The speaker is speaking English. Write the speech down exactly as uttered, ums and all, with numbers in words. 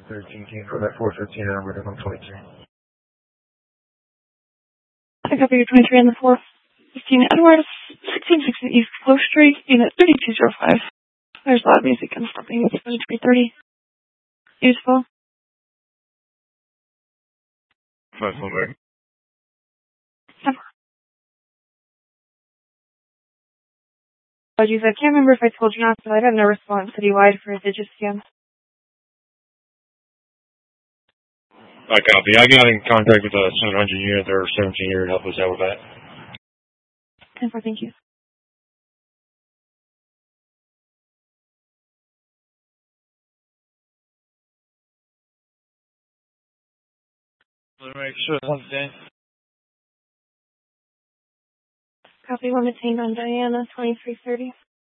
thirteen King for that four fifteen number to one twenty-three. I copy your twenty-three on the four fifteen Edwards, sixteen sixty East Close Street, unit thirty-two oh five. There's loud music and stopping. It's twenty-three thirty. Useful. Five one back. Apologies, I can't remember if I told you not, but I got no response citywide for a digit scan. I copy. I got in contact with a seven hundred unit or seventeen unit. Help us out with that. ten four, thank you. Make sure it's one day. Copy one maintained on Diana, twenty-three thirty.